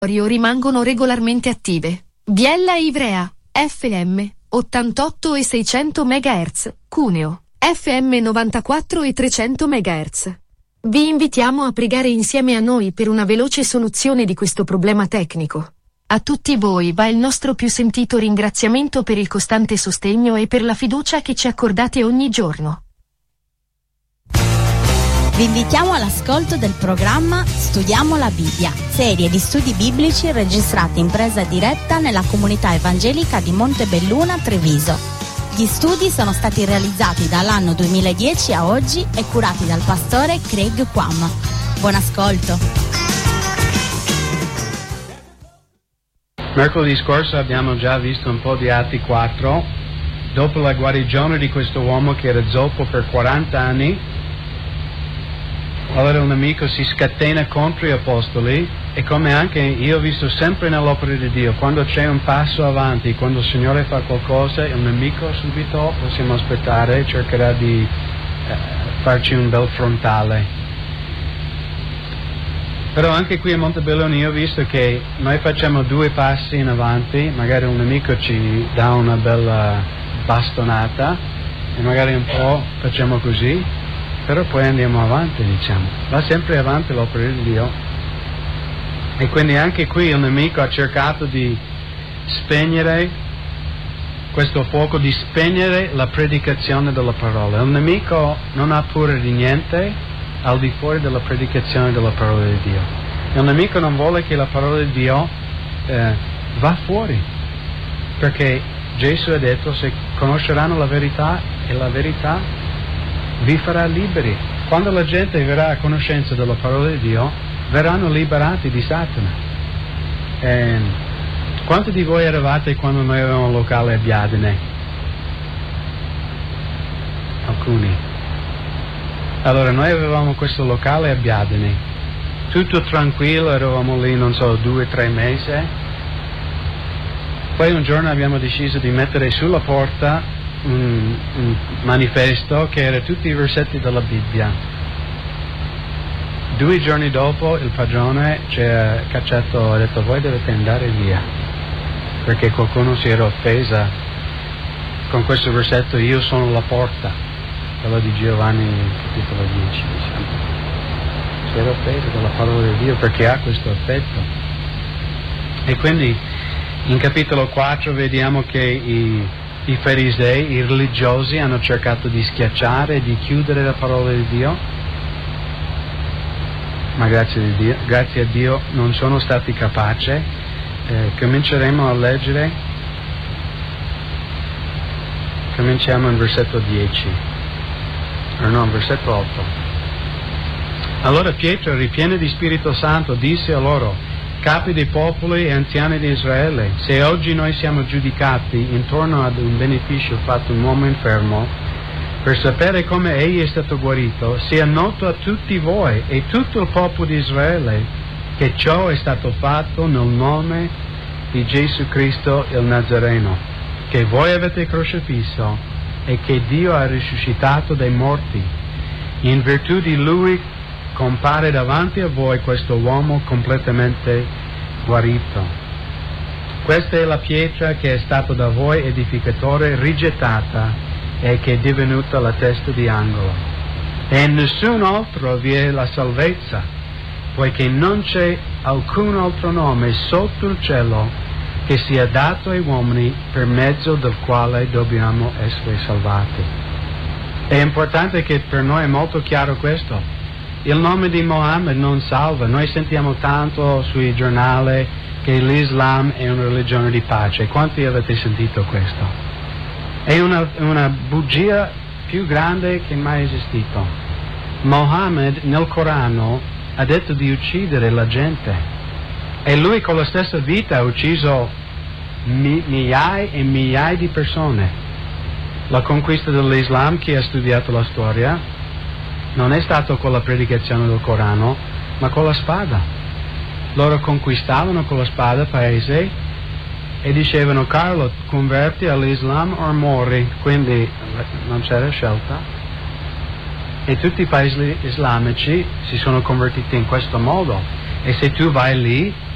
rimangono regolarmente attive. Biella e Ivrea, FM, 88 e 600 MHz, Cuneo, FM 94 e 300 MHz. Vi invitiamo a pregare insieme a noi per una veloce soluzione di questo problema tecnico. A tutti voi va il nostro più sentito ringraziamento per il costante sostegno e per la fiducia che ci accordate ogni giorno. Vi invitiamo all'ascolto del programma Studiamo la Bibbia, serie di studi biblici registrati in presa diretta nella comunità evangelica di Montebelluna, Treviso. Gli studi sono stati realizzati dall'anno 2010 a oggi e curati dal pastore Craig Quam. Buon ascolto. Mercoledì scorso abbiamo già visto un po' di Atti 4. Dopo la guarigione di questo uomo che era zoppo per 40 anni, allora un nemico si scatena contro gli apostoli, e come anche io ho visto sempre nell'opera di Dio, quando c'è un passo avanti, quando il Signore fa qualcosa, il nemico subito, possiamo aspettare, cercherà di farci un bel frontale. Però anche qui a Montebelluna io ho visto che noi facciamo 2 passi in avanti, magari un nemico ci dà una bella bastonata e magari un po' facciamo così, però poi andiamo avanti, diciamo. Va sempre avanti l'opera di Dio. E quindi anche qui il nemico ha cercato di spegnere questo fuoco, di spegnere la predicazione della parola. Il nemico non ha paura di niente al di fuori della predicazione della parola di Dio. Il nemico non vuole che la parola di Dio va fuori, perché Gesù ha detto: se conosceranno la verità, e la verità vi farà liberi. Quando la gente verrà a conoscenza della parola di Dio, verranno liberati di Satana. Quanti di voi eravate quando noi avevamo un locale a Biadene? Alcuni. Allora, noi avevamo questo locale a Biadene, tutto tranquillo, eravamo lì, non so, 2 o 3 mesi. Poi un giorno abbiamo deciso di mettere sulla porta un manifesto che era tutti i versetti della Bibbia. 2 giorni dopo il padrone ci ha cacciato, ha detto: voi dovete andare via, perché qualcuno si era offesa con questo versetto: io sono la porta, quello di Giovanni capitolo 10, diciamo. Si era offesa dalla parola di Dio perché ha questo effetto. E quindi in capitolo 4 vediamo che i farisei, i religiosi, hanno cercato di schiacciare e di chiudere la parola di Dio, ma grazie a Dio non sono stati capaci. Cominceremo a leggere, cominciamo in versetto 10, versetto 8. Allora Pietro, ripieno di Spirito Santo, disse a loro: capi dei popoli e anziani di Israele, se oggi noi siamo giudicati intorno ad un beneficio fatto a un uomo infermo, per sapere come egli è stato guarito, sia noto a tutti voi e tutto il popolo di Israele che ciò è stato fatto nel nome di Gesù Cristo il Nazareno, che voi avete crocifisso e che Dio ha risuscitato dai morti. In virtù di lui compare davanti a voi questo uomo completamente guarito. Questa è la pietra che è stata da voi edificatore rigettata e che è divenuta la testa di angolo. E in nessun altro vi è la salvezza, poiché non c'è alcun altro nome sotto il cielo che sia dato ai uomini per mezzo del quale dobbiamo essere salvati. È importante che per noi è molto chiaro questo. Il nome di Mohammed non salva. Noi sentiamo tanto sui giornali che l'Islam è una religione di pace. Quanti avete sentito questo? È una bugia più grande che mai esistito. Mohammed nel Corano ha detto di uccidere la gente, e lui con la stessa vita ha ucciso migliaia e migliaia di persone. La conquista dell'Islam, chi ha studiato la storia, non è stato con la predicazione del Corano, ma con la spada. Loro conquistavano con la spada paesi e dicevano: Carlo, converti all'Islam o muori. Quindi non c'era scelta, e tutti i paesi islamici si sono convertiti in questo modo. E se tu vai lì